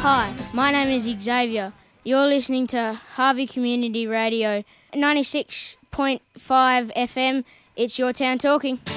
Hi, my name is Xavier. You're listening to Harvey Community Radio, 96.5 FM. It's Your Town Talking.